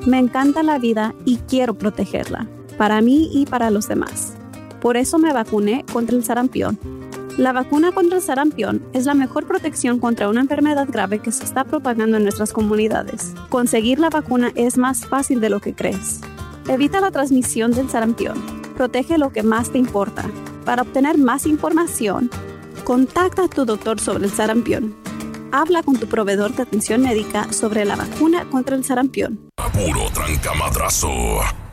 Me encanta la vida y quiero protegerla, para mí y para los demás. Por eso me vacuné contra el sarampión. La vacuna contra el sarampión es la mejor protección contra una enfermedad grave que se está propagando en nuestras comunidades. Conseguir la vacuna es más fácil de lo que crees. Evita la transmisión del sarampión. Protege lo que más te importa. Para obtener más información, contacta a tu doctor sobre el sarampión. Habla con tu proveedor de atención médica sobre la vacuna contra el sarampión. Puro trancamadrazo.